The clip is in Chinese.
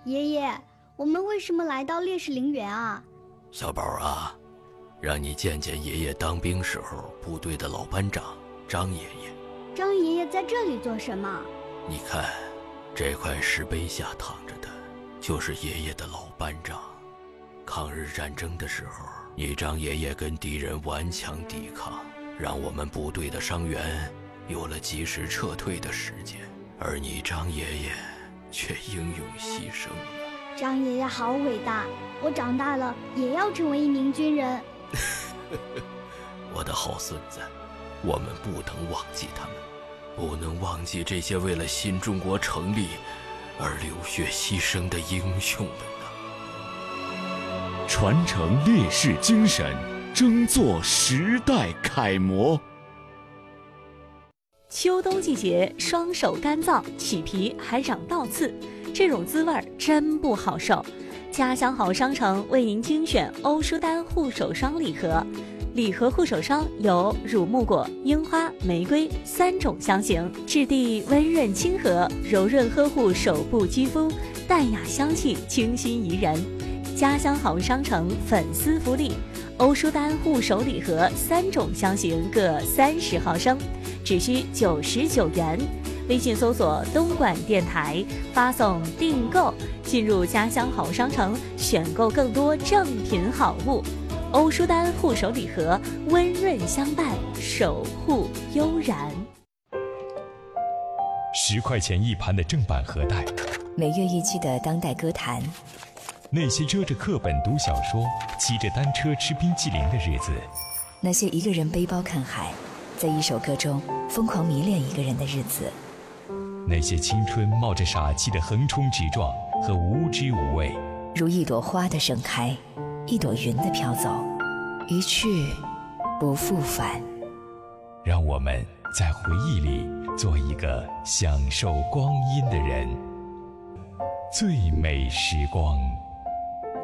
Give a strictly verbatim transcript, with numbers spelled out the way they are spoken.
爷爷，我们为什么来到烈士陵园啊？ 小宝啊，让你见见爷爷当兵时候部队的老班长张爷爷。 张爷爷在这里做什么？ 你看，这块石碑下躺着的，就是爷爷的老班长。抗日战争的时候，你张爷爷跟敌人顽强抵抗，让我们部队的伤员有了及时撤退的时间，而你张爷爷却英勇牺牲了。 张爷爷好伟大，我长大了也要成为一名军人。 我的好孙子，我们不能忘记他们，不能忘记这些为了新中国成立而流血牺牲的英雄们呐！ 传承烈士精神，争做时代楷模。 秋冬季节，双手干燥，起皮还长倒刺，这种滋味儿真不好受。家乡好商城为您精选欧舒丹护手霜礼盒，礼盒护手霜有乳木果、樱花、玫瑰三种香型，质地温润亲和，柔润呵护手部肌肤，淡雅香气，清新宜人。家乡好商城粉丝福利，欧舒丹护手礼盒三种香型各三十毫升，只需九十九元。微信搜索东莞电台，发送订购，进入家乡好商城，选购更多正品好物。欧舒丹护手礼盒，温润相伴，守护悠然。 十块钱一盘的正版盒带， 每月一期的当代歌坛， 那些遮着课本读小说、骑着单车吃冰淇淋的日子， 那些一个人背包看海，在一首歌中疯狂迷恋一个人的日子， 那些青春冒着傻气的横冲直撞和无知无畏， 如一朵花的盛开，一朵云的飘走，一去不复返。 让我们在回忆里做一个享受光阴的人，最美时光。